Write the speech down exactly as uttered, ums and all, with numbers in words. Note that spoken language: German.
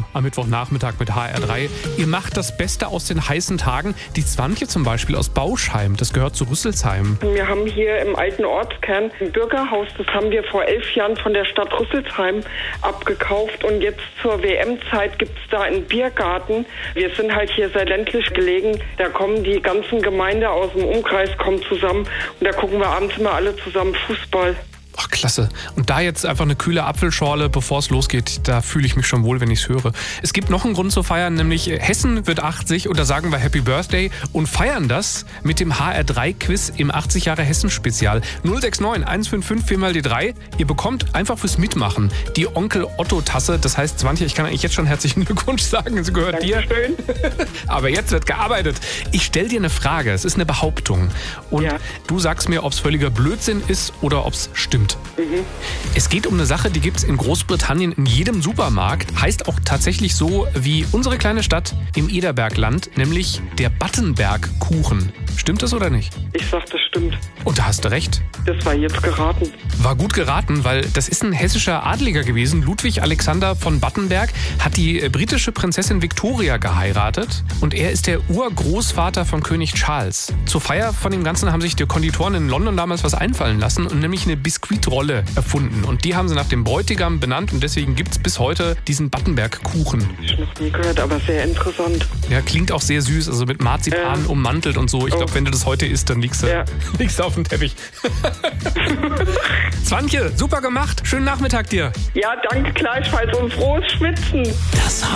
zusammen am Mittwochnachmittag mit H R drei. Ihr macht das Beste aus den heißen Tagen. Die Swantje zum Beispiel aus Bauschheim, das gehört zu Rüsselsheim. Wir haben hier im alten Ortskern ein Bürgerhaus, das haben wir vor elf Jahren von der Stadt Rüsselsheim abgekauft und jetzt zur W M-Zeit gibt es da einen Biergarten. Wir sind halt hier sehr ländlich gelegen, da kommen die ganzen Gemeinde aus dem Umkreis kommen zusammen und da gucken wir abends immer alle zusammen Fußball. Ach, klasse. Und da jetzt einfach eine kühle Apfelschorle, bevor es losgeht, da fühle ich mich schon wohl, wenn ich es höre. Es gibt noch einen Grund zu feiern, nämlich Hessen wird achtzig und da sagen wir Happy Birthday und feiern das mit dem H R drei Quiz im achtzig Jahre Hessen Spezial. null sechs neun eins fünf fünf vier mal die drei. Ihr bekommt einfach fürs Mitmachen die Onkel Otto Tasse. Das heißt, Swantje, ich kann eigentlich jetzt schon herzlichen Glückwunsch sagen, sie gehört Dankeschön. dir. Aber jetzt wird gearbeitet. Ich stelle dir eine Frage, es ist eine Behauptung. Und Ja. du sagst mir, ob es völliger Blödsinn ist oder ob es stimmt. Mhm. Es geht um eine Sache, die gibt es in Großbritannien in jedem Supermarkt. Heißt auch tatsächlich so wie unsere kleine Stadt im Ederbergland, nämlich der Battenberg-Kuchen. Stimmt das oder nicht? Ich sag, das stimmt. Und da hast du recht. Das war jetzt geraten. War gut geraten, weil das ist ein hessischer Adeliger gewesen. Ludwig Alexander von Battenberg hat die äh, britische Prinzessin Victoria geheiratet und er ist der Urgroßvater von König Charles. Zur Feier von dem Ganzen haben sich die Konditoren in London damals was einfallen lassen und nämlich eine Biskuitrolle erfunden. Und die haben sie nach dem Bräutigam benannt und deswegen gibt es bis heute diesen Battenberg-Kuchen. Ich noch nie gehört, aber sehr interessant. Ja, klingt auch sehr süß, also mit Marzipan Ja. ummantelt und so. Ich glaube, Oh. wenn du das heute isst, dann liegst du, Ja. liegst du auf dem Teppich. Swantje, super gemacht. Schönen Nachmittag dir. Ja, danke gleichfalls und frohes Schwitzen. Das